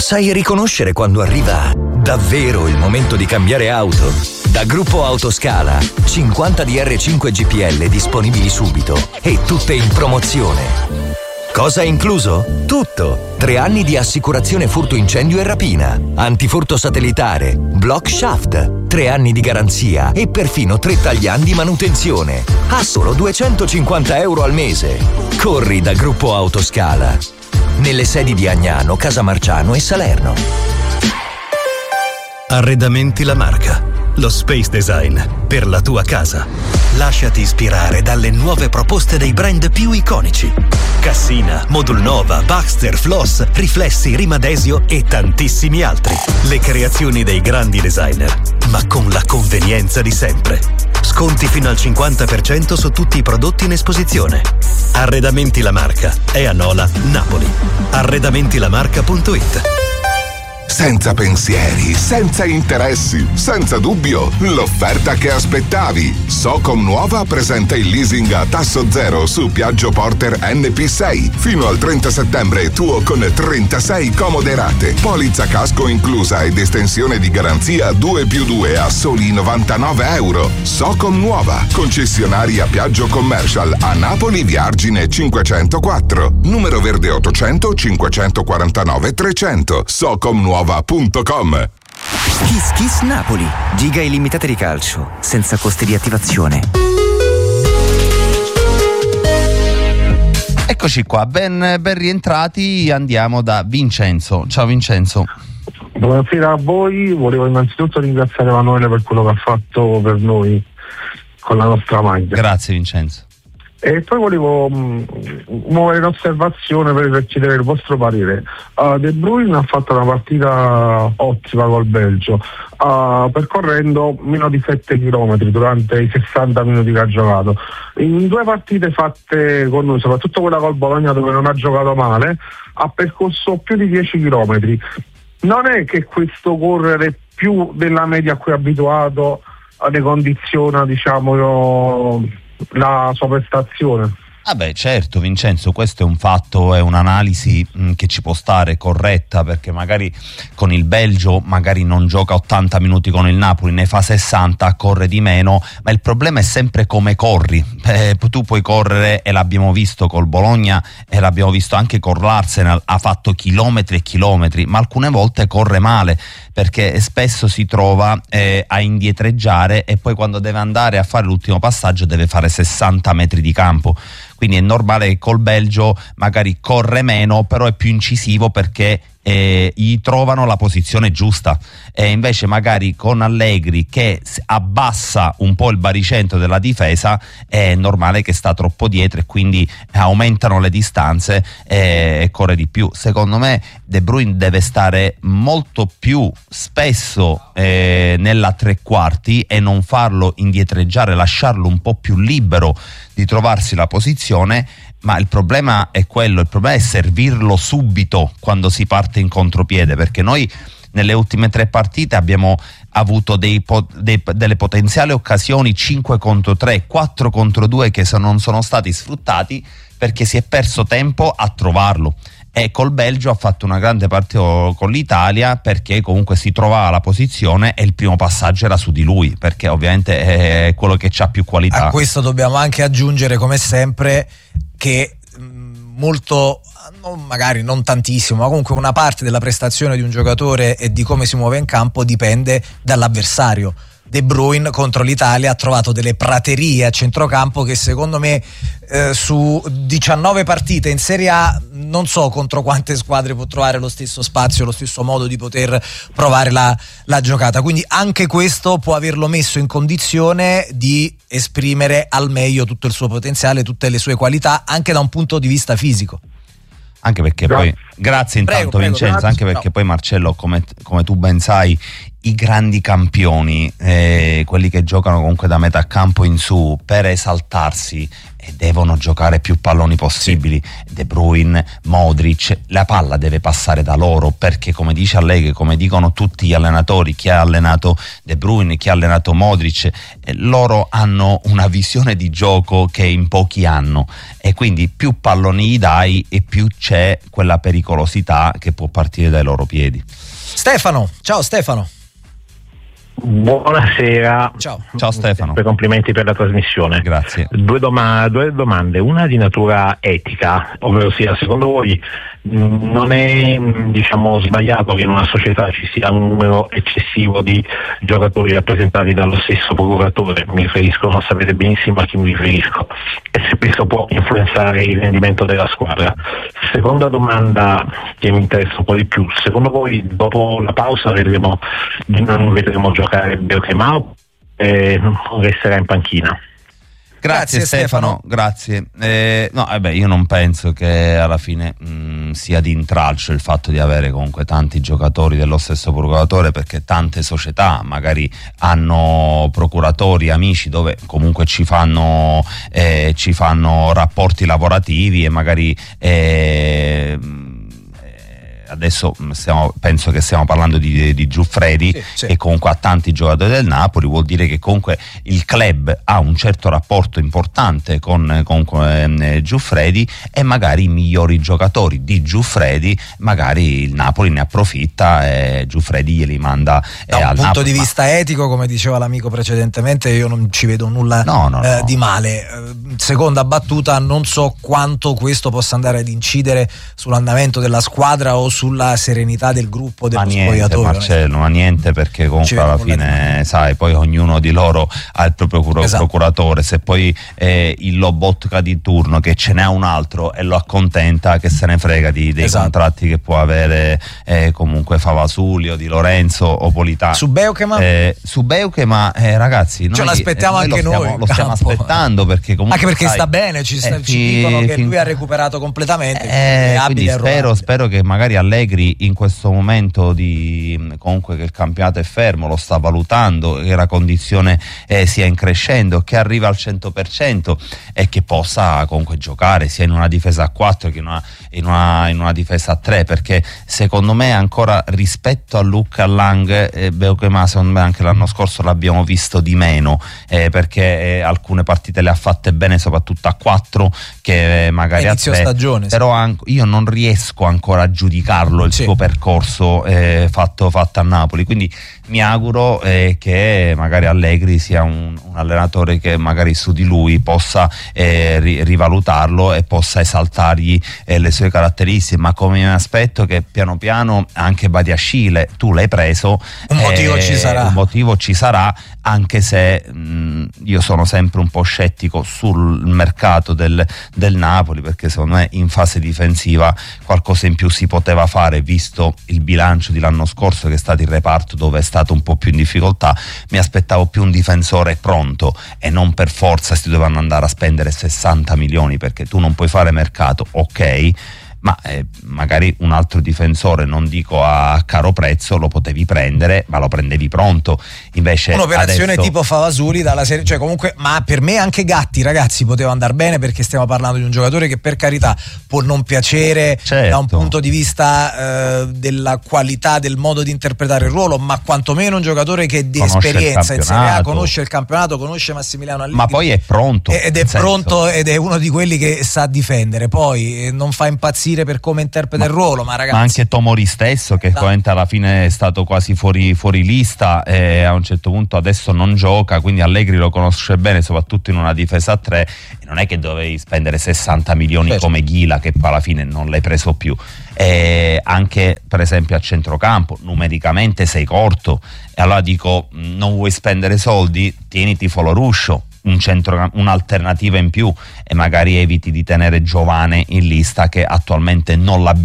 Sai riconoscere quando arriva davvero il momento di cambiare auto? Da Gruppo Autoscala, 50 DR5 GPL disponibili subito e tutte in promozione. Cosa è incluso? Tutto! 3 anni di assicurazione furto incendio e rapina, antifurto satellitare, block shaft, 3 anni di garanzia e perfino 3 tagliandi di manutenzione. A solo €250 al mese. Corri da Gruppo Autoscala. Nelle sedi di Agnano, Casamarciano e Salerno. Arredamenti La Marca. Lo space design per la tua casa. Lasciati ispirare dalle nuove proposte dei brand più iconici. Cassina, Modulnova, Baxter, Floss, Riflessi, Rimadesio e tantissimi altri. Le creazioni dei grandi designer, ma con la convenienza di sempre. Sconti fino al 50% su tutti i prodotti in esposizione. Arredamenti La Marca è a Nola, Napoli. Arredamentilamarca.it. Senza pensieri, senza interessi, senza dubbio, l'offerta che aspettavi. Socom Nuova presenta il leasing a tasso zero su Piaggio Porter NP6. Fino al 30 settembre tuo con 36 comode rate. Polizza casco inclusa ed estensione di garanzia 2+2 a soli €99. Socom Nuova, concessionaria Piaggio Commercial a Napoli via Argine 504. Numero verde 800 549 300. Socomnuova.com. Kiss Kiss Napoli. Giga illimitate di calcio, senza costi di attivazione. Eccoci qua, ben rientrati, andiamo da Vincenzo. Ciao Vincenzo. Buonasera a voi, volevo innanzitutto ringraziare Emanuele per quello che ha fatto per noi con la nostra maglia. Grazie Vincenzo. E poi volevo muovere un'osservazione per chiedere il vostro parere. De Bruyne ha fatto una partita ottima col Belgio, percorrendo meno di 7 km durante i 60 minuti che ha giocato. In 2 partite fatte con noi, soprattutto quella col Bologna dove non ha giocato male, ha percorso più di 10 km. Non è che questo correre più della media a cui è abituato ne condiziona, diciamo, la sua prestazione? Beh, certo Vincenzo, questo è un fatto, è un'analisi che ci può stare, corretta, perché magari con il Belgio magari non gioca 80 minuti con il Napoli, ne fa 60, corre di meno, ma il problema è sempre come corri. Tu puoi correre, e l'abbiamo visto col Bologna e l'abbiamo visto anche con l'Arsenal, ha fatto chilometri e chilometri, ma alcune volte corre male perché spesso si trova a indietreggiare e poi quando deve andare a fare l'ultimo passaggio deve fare 60 metri di campo. Quindi è normale che col Belgio magari corre meno, però è più incisivo perché gli trovano la posizione giusta, e invece magari con Allegri che abbassa un po' il baricentro della difesa è normale che sta troppo dietro e quindi aumentano le distanze e corre di più. Secondo me De Bruyne deve stare molto più spesso nella tre quarti e non farlo indietreggiare, lasciarlo un po' più libero di trovarsi la posizione. Ma il problema è quello, il problema è servirlo subito quando si parte in contropiede, perché noi nelle ultime 3 partite abbiamo avuto delle potenziali occasioni 5 contro 3, 4 contro 2 che non sono stati sfruttati perché si è perso tempo a trovarlo. E col Belgio ha fatto una grande partita con l'Italia perché comunque si trovava la posizione e il primo passaggio era su di lui, perché ovviamente è quello che ha più qualità. A questo dobbiamo anche aggiungere, come sempre, che molto, magari non tantissimo, ma comunque una parte della prestazione di un giocatore e di come si muove in campo dipende dall'avversario. De Bruyne contro l'Italia ha trovato delle praterie a centrocampo che secondo me su 19 partite in Serie A non so contro quante squadre può trovare lo stesso spazio, lo stesso modo di poter provare la giocata, quindi anche questo può averlo messo in condizione di esprimere al meglio tutto il suo potenziale, tutte le sue qualità, anche da un punto di vista fisico. Anche perché poi, grazie intanto Vincenzo, grazie. Anche perché poi Marcello, come tu ben sai, i grandi campioni, quelli che giocano comunque da metà campo in su, per esaltarsi devono giocare più palloni possibili. Sì. De Bruyne, Modric, la palla deve passare da loro, perché come dice Allegri, come dicono tutti gli allenatori, chi ha allenato De Bruyne, chi ha allenato Modric, loro hanno una visione di gioco che in pochi hanno, e quindi più palloni gli dai e più c'è quella pericolosità che può partire dai loro piedi. Stefano, ciao Stefano. Buonasera. Ciao Stefano. Complimenti per la trasmissione. Grazie. Due domande, una di natura etica, ovvero sia, secondo voi non è sbagliato che in una società ci sia un numero eccessivo di giocatori rappresentati dallo stesso procuratore? Mi riferisco, non sapete benissimo a chi mi riferisco, e se questo può influenzare il rendimento della squadra. Seconda domanda che mi interessa un po' di più: secondo voi dopo la pausa non vedremo giocare Beukema e resterà in panchina? Grazie Stefano, grazie. Io non penso che alla fine sia di intralcio il fatto di avere comunque tanti giocatori dello stesso procuratore, perché tante società magari hanno procuratori amici dove comunque ci fanno rapporti lavorativi, e magari adesso penso che stiamo parlando di Giuffredi, sì. Che comunque ha tanti giocatori del Napoli. Vuol dire che comunque il club ha un certo rapporto importante con Giuffredi, e magari i migliori giocatori di Giuffredi magari il Napoli ne approfitta e Giuffredi glieli manda da un punto Napoli. Di vista etico, come diceva l'amico precedentemente, io non ci vedo nulla di male. Seconda battuta, non so quanto questo possa andare ad incidere sull'andamento della squadra o sulla serenità del gruppo, dello spogliatoio. Marcello, ma niente, perché comunque alla fine sai, poi ognuno di loro ha il proprio procuratore. Se poi il Lobotka di turno, che ce n'è un altro e lo accontenta, che se ne frega dei contratti che può avere comunque Favasuli o Di Lorenzo o Politano. Su Beukema, ragazzi, ce l'aspettiamo anche noi. Lo stiamo aspettando, perché comunque anche perché sta bene, ci dicono che lui ha recuperato completamente, quindi spero che magari Allegri in questo momento comunque che il campionato è fermo, lo sta valutando, che la condizione sia in crescendo, che arriva al 100% e che possa comunque giocare sia in una difesa a 4 che in una difesa a 3, perché secondo me ancora rispetto a Luca Lang Beukema, secondo me anche l'anno scorso l'abbiamo visto di meno, perché alcune partite le ha fatte bene soprattutto a 4 che magari inizio a 3 stagione, però io non riesco ancora a giudicare il suo percorso fatto a Napoli, quindi mi auguro che magari Allegri sia un allenatore che magari su di lui possa rivalutarlo e possa esaltargli le sue caratteristiche, ma come mi aspetto che piano piano anche Badiashile, tu l'hai preso, un motivo ci sarà, anche se io sono sempre un po' scettico sul mercato del Napoli, perché secondo me in fase difensiva qualcosa in più si poteva fare, visto il bilancio di l'anno scorso, che è stato il reparto dove è stato un po' più in difficoltà. Mi aspettavo più un difensore pronto e non per forza si dovevano andare a spendere 60 milioni, perché tu non puoi fare mercato, ok, ma magari un altro difensore, non dico a caro prezzo, lo potevi prendere, ma lo prendevi pronto. Invece un'operazione adesso tipo Favasuli dalla serie, cioè comunque, ma per me anche Gatti, ragazzi, poteva andare bene, perché stiamo parlando di un giocatore che per carità può non piacere da un punto di vista della qualità del modo di interpretare il ruolo, ma quantomeno un giocatore che di esperienza in Serie A, conosce il campionato, conosce Massimiliano Allegri, ma poi è pronto ed è uno di quelli che sa difendere, poi non fa impazzire per come interpreta il ruolo, ma ragazzi, ma anche Tomori stesso, che alla fine è stato quasi fuori lista, e a un certo punto adesso non gioca, quindi Allegri lo conosce bene, soprattutto in una difesa a 3, e non è che dovevi spendere 60 milioni come Ghila, che poi alla fine non l'hai preso più. Anche per esempio a centrocampo numericamente sei corto, e allora dico, non vuoi spendere soldi, tieniti Foloruscio, un'alternativa in più, e magari eviti di tenere Giovane in lista, che attualmente non l'abbiamo